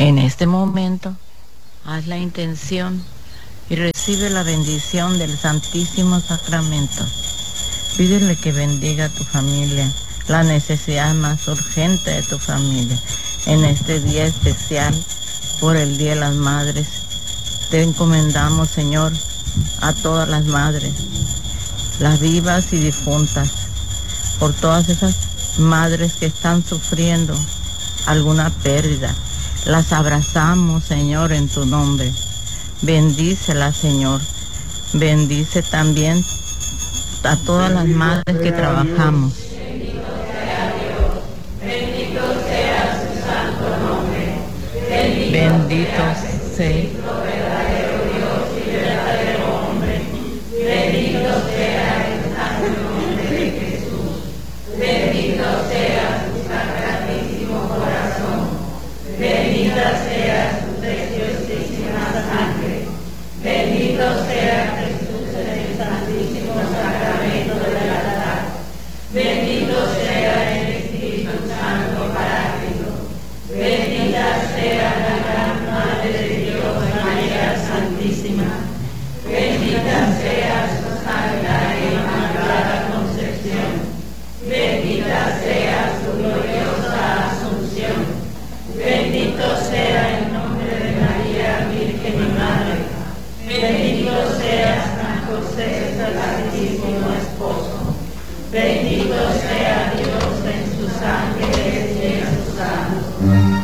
En este momento, haz la intención y recibe la bendición del Santísimo Sacramento. Pídele que bendiga a tu familia, la necesidad más urgente de tu familia. En este día especial, por el Día de las Madres, te encomendamos, Señor, a todas las madres, las vivas y difuntas, por todas esas madres que están sufriendo alguna pérdida. Las abrazamos, Señor, en tu nombre. Bendícelas, Señor. Bendice también a todas las madres que trabajamos. Bendito sea